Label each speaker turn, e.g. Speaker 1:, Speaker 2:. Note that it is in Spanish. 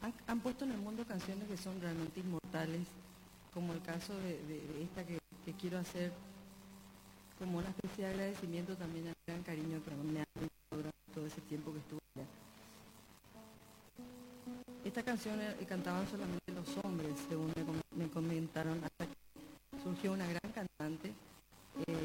Speaker 1: han puesto en el mundo canciones que son realmente inmortales, como el caso de esta que quiero hacer como una especie de agradecimiento también al gran cariño que me ha tenido durante todo ese tiempo que estuve allá. Esta canción cantaban solamente los hombres, según me comentaron, hasta que surgió una gran cantante